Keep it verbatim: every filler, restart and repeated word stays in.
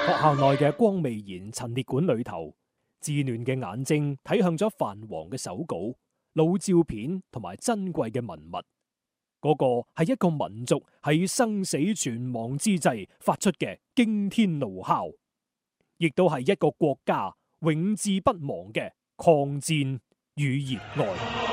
學校內嘅光媚然陳列館裏頭，稚嫩嘅眼睛睇向咗泛黃嘅手稿、老照片同埋珍貴嘅文物。嗰個係一個民族喺生死存亡之際發出嘅驚天怒哮，亦都係一個國家永誌不忘嘅抗戰與熱愛。